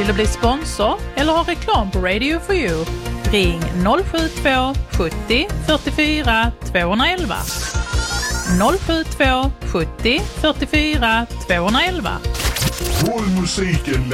Vill du bli sponsor eller ha reklam på Radio for You? Ring 072 70 44 211. 072 70 44 211. Håll musiken